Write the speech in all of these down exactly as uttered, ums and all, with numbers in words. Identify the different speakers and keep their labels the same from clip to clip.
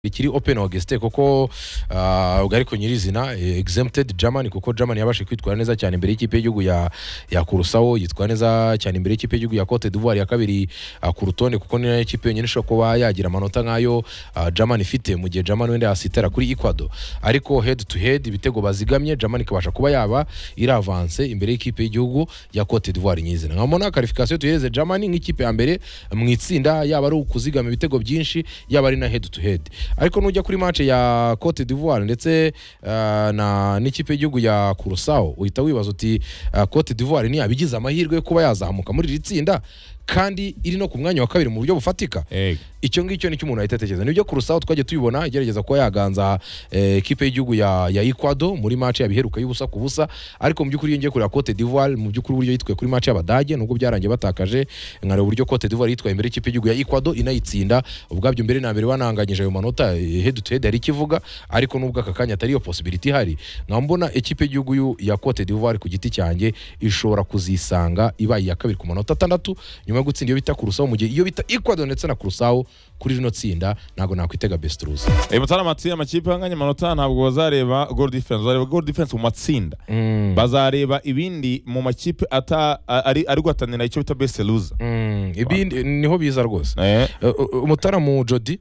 Speaker 1: ikiri open Auguste kuko uh, ariko nyirizina exempted Germany kuko Germany yabashe kwitwara neza cyane imbere y'ikipe y'igihugu ya ya Kurusao yitwa neza cyane imbere y'ikipe y'igihugu ya Cote d'Ivoire ya kabiri uh, ku rutonde kuko ni ikipe yenyine ishobora kuba yagira amanota nkayo uh, Germany ifite mu gihe Germany wenda yasitera kuri Ecuador ariko head to head ibitego bazigamye Germany kabasha kuba yaba iri avance imbere y'ikipe y'igihugu ya Cote d'Ivoire nyizina nkamona qualification tuyeze Germany nk'ikipe ya mbere mu itsinda yaba ari ukuzigama ibitego byinshi yaba ari na head to head ariko nujya kuri match ya Cote d'Ivoire ndetse uh, na n'ikipe y'igihugu ya Kurusao uhita wibaza uti uh, Cote d'Ivoire ni abigize amahirwe yo kuba yazamuka muri iri tsinda kandi iri no ku mwanya wa kabiri mu buryo bufatika icyo ngicyo nicyo umuntu ahitekereza nibyo Kurusao twaje tuyibona igerageza ko yaganza equipe y'igihugu ya ya Ecuador muri match yabiheruka y'ubusa ku busa ariko mu byukuri yongeye kuri Cote d'Ivoire mu byukuri buryo yitwe kuri match y'Abadage nubwo byarangiye batakaje nkare buryo Cote d'Ivoire yitwa imbere y'ikipe y'igihugu ya Ecuador inayitsinda ubwabyo mbere na mbere bananganyije ayo manota head to head ari kivuga ariko nubwo aka kanya atari yo possibility hari nkambona equipe y'igihugu ya Cote d'Ivoire ku giti cyanjye ishobora kuzisanga ibaye ya kabiri ku manota atandatu nyuma yo gutsinda iyo bita Kurusao mu gihe iyo bita Ecuador ndetse na Kurusao kuri rino tsinda nago nakwitega best rules
Speaker 2: eh mutara matsinda amakipe anganya manota ntabwo bazareba goal difference bazareba goal difference mu matsinda
Speaker 1: mm.
Speaker 2: bazareba ibindi mu makipe ata ari ari gwatanira icyo bita best loser
Speaker 1: mm. ibindi niho biza rwose
Speaker 2: eh
Speaker 1: umutara mu Jody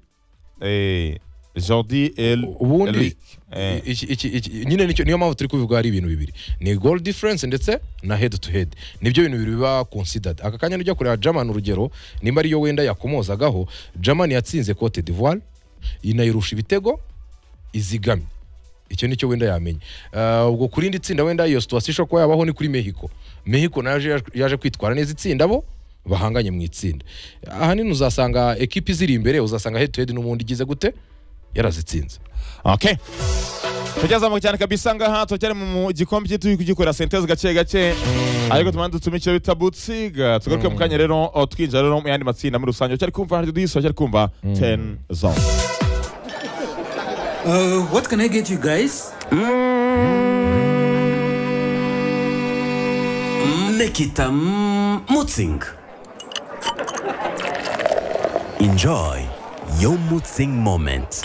Speaker 2: eh Jordi El
Speaker 1: ubundi iki iki nyine nicyo niyo mpamvu turi kuvuga ari ibintu bibiri ni goal difference ndetse na head to head nibyo bintu bibiri biba considered aka kanya n'ujya kureba German urugero nimba ari yo wenda yakomozagaho German yatsinze Cote d'Ivoire inayirusha ibitego izigamye icyo nicyo wenda yamenye ubwo kuri ndi tsinda wenda iyo situation isho ko yabaho ni kuri Mexico Mexico naje yaje kwitwara neza itsinda bo bahanganye mu itsinda aha ni uzasanga equipe ziri imbere uzasanga head to head n'umundi gize gute yarazitsinze.
Speaker 2: Okay. Tujazamuka cyane kabisa ngaha tucyari mu gikombe cy'ituye kugikora senteze gace gace ariko tumande tumicyo bita Butsiga tugaruke mu kanya rero twinjira rero mu yandi matsinda muri rusange cyari kumva hari diso cyari kumva ten zone.
Speaker 3: Uh, what can I get you guys?
Speaker 4: Nekita Mutzing. Enjoy your Mutzing moment.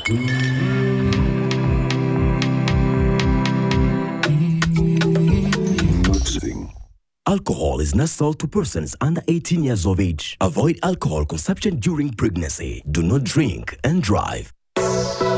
Speaker 4: Mutzing. Alcohol is not sold to persons under eighteen years of age. Avoid alcohol consumption during pregnancy. Do not drink and drive.